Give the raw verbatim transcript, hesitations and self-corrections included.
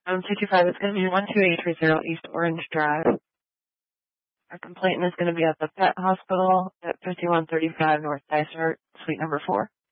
Um, two two five is going to be one two eight three zero East Orange Drive. Our complainant is going to be at the Pet Hospital at fifty-one thirty-five North Dysart, Suite number four.